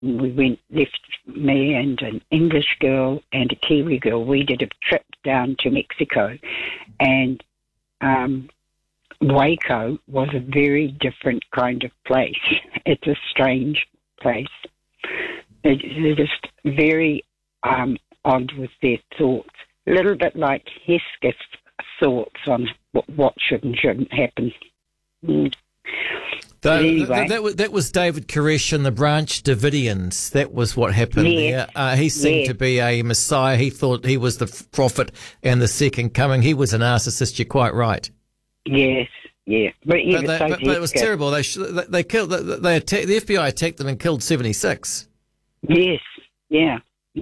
left me and an English girl and a Kiwi girl. We did a trip down to Mexico, and Waco was a very different kind of place. It's a strange place. They're just very odd with their thoughts, a little bit like Hesketh's thoughts on what should and shouldn't happen. Anyway. That was David Koresh and the Branch Davidians. That was what happened there. He seemed to be a messiah. He thought he was the prophet and the second coming. He was a narcissist. You're quite right. Yes, yeah. But it was terrible. They killed. The FBI attacked them and killed 76. Yes, yeah.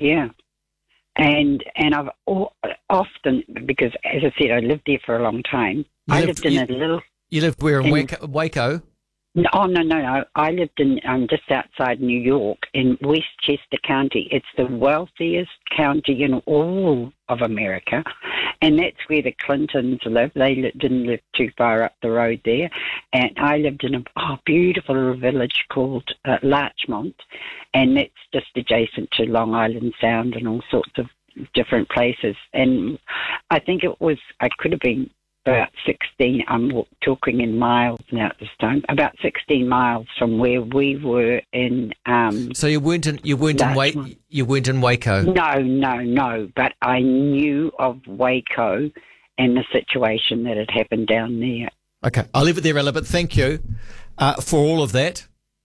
And I've often, because as I said, I lived there for a long time. You lived where in Waco? No. I lived in just outside New York in Westchester County. It's the wealthiest county in all of America, and that's where the Clintons live. They didn't live too far up the road there, and I lived in a beautiful little village called Larchmont, and that's just adjacent to Long Island Sound and all sorts of different places. And I think I could have been about 16, I'm talking in miles now at this time, about 16 miles from where we were in. So you weren't in Waco? No, but I knew of Waco and the situation that had happened down there. Okay, I'll leave it there, Ella, but thank you for all of that.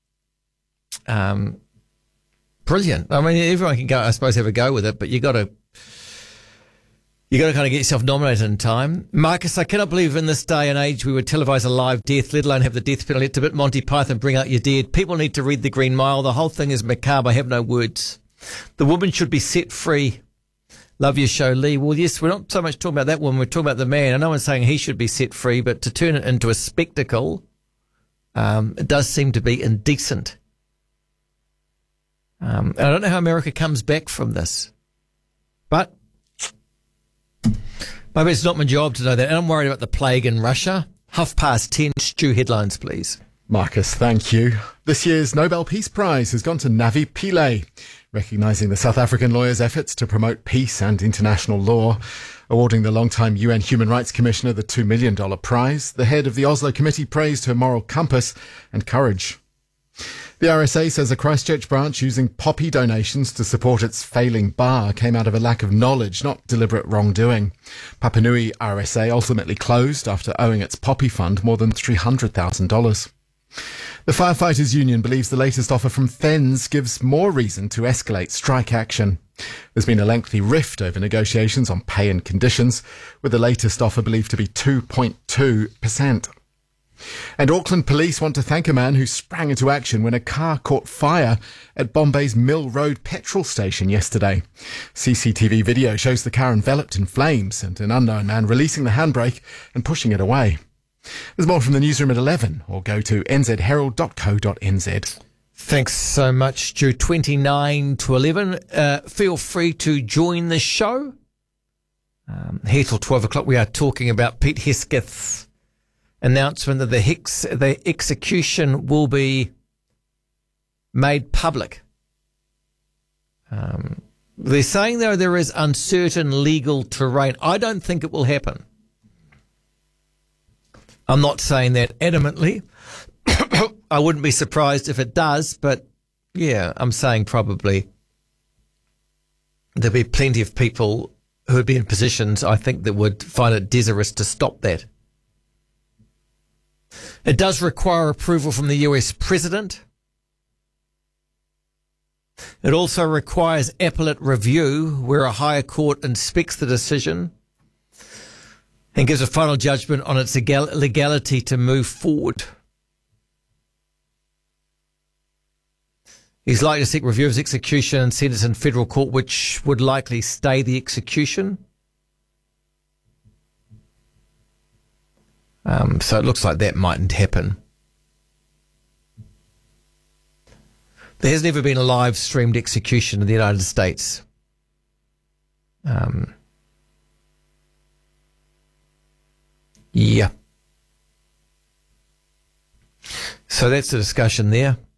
Brilliant. I mean, everyone can go, I suppose, have a go with it, but you got to kind of get yourself nominated in time. Marcus, I cannot believe in this day and age we would televise a live death, let alone have the death penalty. It's a bit Monty Python, bring out your dead. People need to read The Green Mile. The whole thing is macabre. I have no words. The woman should be set free. Love your show, Lee. Well, yes, we're not so much talking about that woman. We're talking about the man. And no one's saying he should be set free, but to turn it into a spectacle, it does seem to be indecent. And I don't know how America comes back from this. But maybe it's not my job to know that. And I'm worried about the plague in Russia. 10:30, Stu, headlines, please. Marcus, thank you. This year's Nobel Peace Prize has gone to Navi Pillay, recognising the South African lawyer's efforts to promote peace and international law. Awarding the long-time UN Human Rights Commissioner the $2 million prize, the head of the Oslo Committee praised her moral compass and courage. The RSA says a Christchurch branch using poppy donations to support its failing bar came out of a lack of knowledge, not deliberate wrongdoing. Papanui RSA ultimately closed after owing its poppy fund more than $300,000. The Firefighters Union believes the latest offer from FENS gives more reason to escalate strike action. There's been a lengthy rift over negotiations on pay and conditions, with the latest offer believed to be 2.2%. And Auckland police want to thank a man who sprang into action when a car caught fire at Bombay's Mill Road petrol station yesterday. CCTV video shows the car enveloped in flames and an unknown man releasing the handbrake and pushing it away. There's more from the newsroom at 11, or go to nzherald.co.nz. Thanks so much, Stu. 29 to 11. Feel free to join the show. Here till 12 o'clock we are talking about Pete Hesketh's announcement that the execution will be made public. They're saying, though, there is uncertain legal terrain. I don't think it will happen. I'm not saying that adamantly. I wouldn't be surprised if it does, but yeah, I'm saying probably there'll be plenty of people who would be in positions, I think, that would find it desirous to stop that. It does require approval from the US president. It also requires appellate review, where a higher court inspects the decision and gives a final judgment on its legality to move forward. He's likely to seek review of his execution and sentence in federal court, which would likely stay the execution. So it looks like that mightn't happen. There has never been a live streamed execution in the United States. Yeah. So that's the discussion there.